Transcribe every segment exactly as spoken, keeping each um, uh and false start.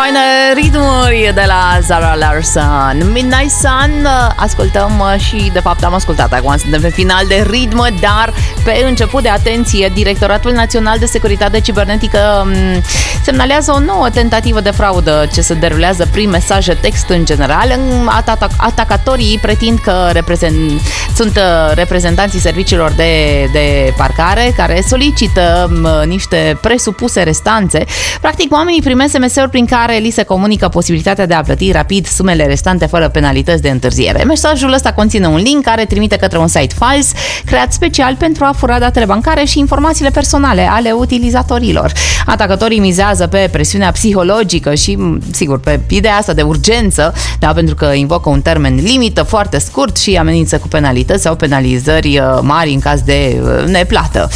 faine ritmuri de la Zara Larsson. Midnight Sun ascultăm și de fapt am ascultat. Acum suntem pe final de ritm, dar pe început de atenție, Directoratul Național de Securitate Cibernetică semnalează o nouă tentativă de fraudă ce se derulează prin mesaje text în general. Atacatorii pretind că reprezent, sunt reprezentanții serviciilor de, de parcare care solicită niște presupuse restanțe. Practic, oamenii primesc S M S-uri prin care li se comunică posibilitatea de a plăti rapid sumele restante fără penalități de întârziere. Mesajul ăsta conține un link care trimite către un site fals creat special pentru a fura datele bancare și informațiile personale ale utilizatorilor. Atacatorii mizează pe presiunea psihologică și, sigur, pe ideea asta de urgență, da, pentru că invocă un termen limită foarte scurt și amenință cu penalități sau penalizări mari în caz de neplată.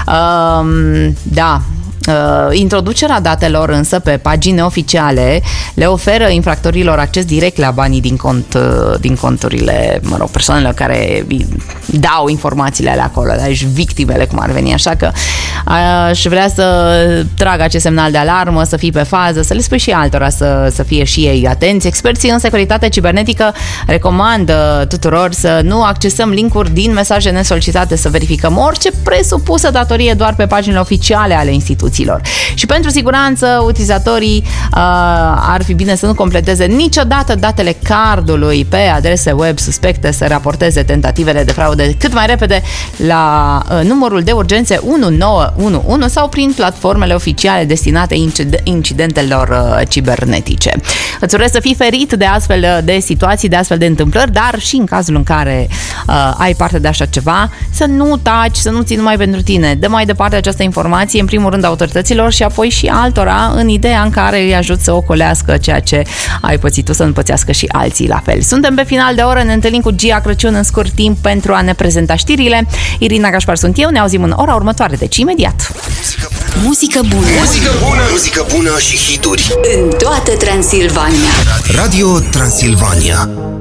Um, da, Uh, introducerea datelor însă pe pagini oficiale le oferă infractorilor acces direct la banii din cont, uh, din conturile, mă rog, persoanelor care dau informațiile alea acolo, deci victimele cum ar veni, așa că aș vrea să trag acest semnal de alarmă, să fii pe fază, să le spui și altora să, să fie și ei atenți. Experții în securitate cibernetică recomandă tuturor să nu accesăm linkuri din mesaje nesolicitate, să verificăm orice presupusă datorie doar pe paginile oficiale ale instituției. Și pentru siguranță, utilizatorii uh, ar fi bine să nu completeze niciodată datele cardului pe adrese web suspecte, să raporteze tentativele de fraude cât mai repede la uh, numărul de urgențe unu nouă unu unu sau prin platformele oficiale destinate incid- incidentelor uh, cibernetice. Îți urez să fii ferit de astfel de situații, de astfel de întâmplări, dar și în cazul în care uh, ai parte de așa ceva, să nu taci, să nu ții numai pentru tine. Dă mai departe această informație, în primul rând, autorităților și apoi și altora, în ideea în care îi ajut să ocolească ceea ce ai pățit tu, să nu pățească și alții la fel. Suntem pe final de oră, ne întâlnim cu Gia Crăciun în scurt timp pentru a ne prezenta știrile. Irina Gașpar sunt eu, ne auzim în ora următoare, deci imediat. Muzică bună. Muzică bună. Muzică bună și hituri. În toată Transilvania. Radio Transilvania.